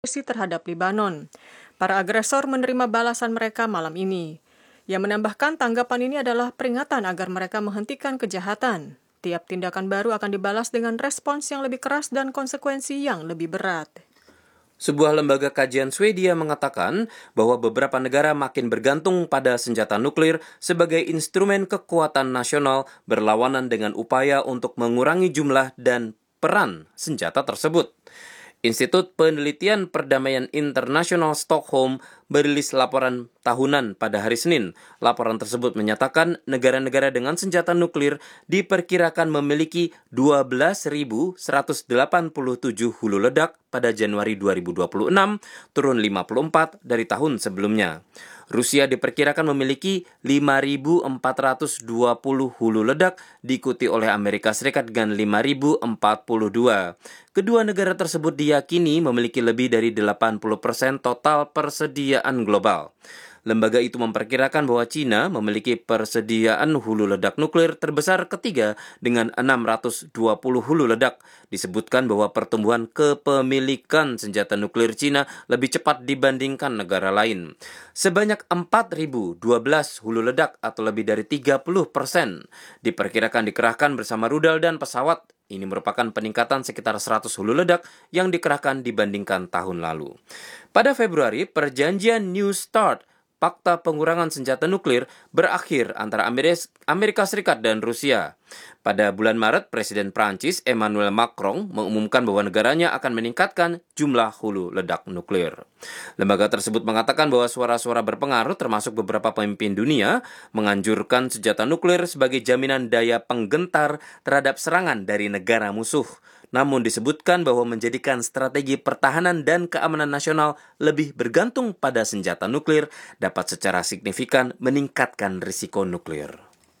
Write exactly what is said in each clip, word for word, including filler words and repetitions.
terhadap Lebanon. Para agresor menerima balasan mereka malam ini. Ia menambahkan tanggapan ini adalah peringatan agar mereka menghentikan kejahatan. Tiap tindakan baru akan dibalas dengan respons yang lebih keras dan konsekuensi yang lebih berat. Sebuah lembaga kajian Swedia mengatakan bahwa beberapa negara makin bergantung pada senjata nuklir sebagai instrumen kekuatan nasional berlawanan dengan upaya untuk mengurangi jumlah dan peran senjata tersebut. Institut Penelitian Perdamaian Internasional Stockholm merilis laporan tahunan pada hari Senin. Laporan tersebut menyatakan negara-negara dengan senjata nuklir diperkirakan memiliki dua belas ribu seratus delapan puluh tujuh hulu ledak pada Januari dua ribu dua puluh enam, turun lima puluh empat dari tahun sebelumnya. Rusia diperkirakan memiliki lima ribu empat ratus dua puluh hulu ledak, diikuti oleh Amerika Serikat dengan lima ribu empat puluh dua. Kedua negara tersebut diyakini memiliki lebih dari delapan puluh persen total persediaan global. Lembaga itu memperkirakan bahwa Cina memiliki persediaan hulu ledak nuklir terbesar ketiga dengan enam ratus dua puluh hulu ledak. Disebutkan bahwa pertumbuhan kepemilikan senjata nuklir Cina lebih cepat dibandingkan negara lain. Sebanyak empat ribu dua belas hulu ledak atau lebih dari tiga puluh persen diperkirakan dikerahkan bersama rudal dan pesawat. Ini merupakan peningkatan sekitar seratus hulu ledak yang dikerahkan dibandingkan tahun lalu. Pada Februari, perjanjian New START, Fakta Pengurangan Senjata Nuklir, berakhir antara Amerika Serikat dan Rusia. Pada bulan Maret, Presiden Prancis Emmanuel Macron mengumumkan bahwa negaranya akan meningkatkan jumlah hulu ledak nuklir. Lembaga tersebut mengatakan bahwa suara-suara berpengaruh termasuk beberapa pemimpin dunia menganjurkan senjata nuklir sebagai jaminan daya penggentar terhadap serangan dari negara musuh. Namun disebutkan bahwa menjadikan strategi pertahanan dan keamanan nasional lebih bergantung pada senjata nuklir dapat secara signifikan meningkatkan risiko nuklir.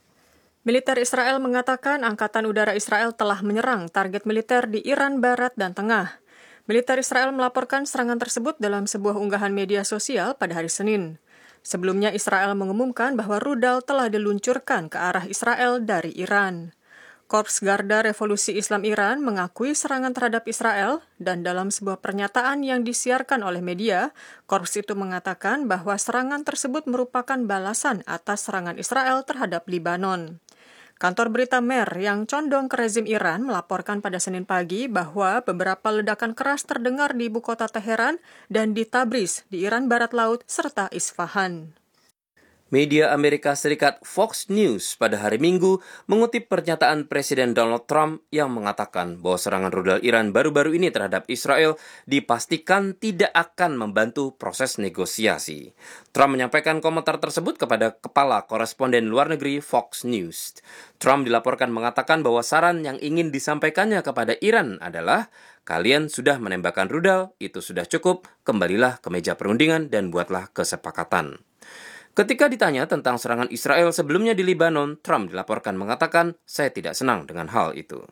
Militer Israel mengatakan Angkatan Udara Israel telah menyerang target militer di Iran Barat dan Tengah. Militer Israel melaporkan serangan tersebut dalam sebuah unggahan media sosial pada hari Senin. Sebelumnya Israel mengumumkan bahwa rudal telah diluncurkan ke arah Israel dari Iran. Korps Garda Revolusi Islam Iran mengakui serangan terhadap Israel dan dalam sebuah pernyataan yang disiarkan oleh media, korps itu mengatakan bahwa serangan tersebut merupakan balasan atas serangan Israel terhadap Lebanon. Kantor berita Mer yang condong ke rezim Iran melaporkan pada Senin pagi bahwa beberapa ledakan keras terdengar di ibu kota Teheran dan di Tabriz di Iran Barat Laut serta Isfahan. Media Amerika Serikat Fox News pada hari Minggu mengutip pernyataan Presiden Donald Trump yang mengatakan bahwa serangan rudal Iran baru-baru ini terhadap Israel dipastikan tidak akan membantu proses negosiasi. Trump menyampaikan komentar tersebut kepada Kepala Koresponden Luar Negeri Fox News. Trump dilaporkan mengatakan bahwa saran yang ingin disampaikannya kepada Iran adalah, kalian sudah menembakkan rudal, itu sudah cukup, kembalilah ke meja perundingan dan buatlah kesepakatan. Ketika ditanya tentang serangan Israel sebelumnya di Lebanon, Trump dilaporkan mengatakan, saya tidak senang dengan hal itu.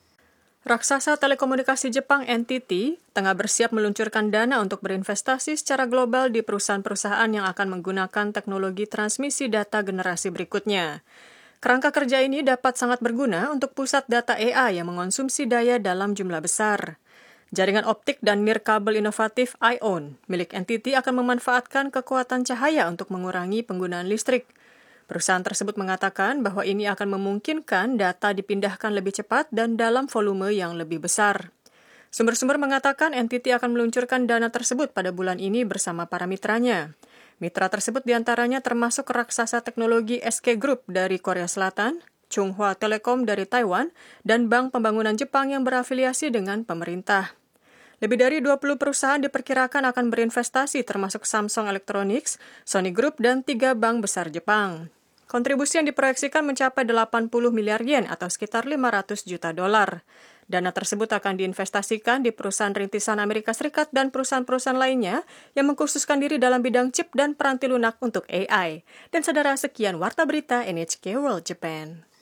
Raksasa telekomunikasi Jepang N T T tengah bersiap meluncurkan dana untuk berinvestasi secara global di perusahaan-perusahaan yang akan menggunakan teknologi transmisi data generasi berikutnya. Kerangka kerja ini dapat sangat berguna untuk pusat data A I yang mengonsumsi daya dalam jumlah besar. Jaringan optik dan nirkabel inovatif ION milik N T T akan memanfaatkan kekuatan cahaya untuk mengurangi penggunaan listrik. Perusahaan tersebut mengatakan bahwa ini akan memungkinkan data dipindahkan lebih cepat dan dalam volume yang lebih besar. Sumber-sumber mengatakan N T T akan meluncurkan dana tersebut pada bulan ini bersama para mitranya. Mitra tersebut diantaranya termasuk raksasa teknologi S K Group dari Korea Selatan, Chunghwa Telecom dari Taiwan, dan Bank Pembangunan Jepang yang berafiliasi dengan pemerintah. Lebih dari dua puluh perusahaan diperkirakan akan berinvestasi termasuk Samsung Electronics, Sony Group, dan tiga bank besar Jepang. Kontribusi yang diproyeksikan mencapai delapan puluh miliar yen atau sekitar lima ratus juta dolar. Dana tersebut akan diinvestasikan di perusahaan rintisan Amerika Serikat dan perusahaan-perusahaan lainnya yang mengkhususkan diri dalam bidang chip dan peranti lunak untuk A I. Dan saudara, sekian Warta Berita N H K World Japan.